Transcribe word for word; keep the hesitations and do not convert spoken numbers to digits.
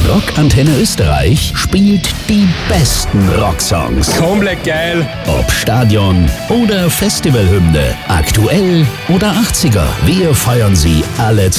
Rockantenne Österreich spielt die besten Rocksongs. Komplett geil. Ob Stadion oder Festivalhymne, aktuell oder achtziger, wir feiern sie alle zusammen.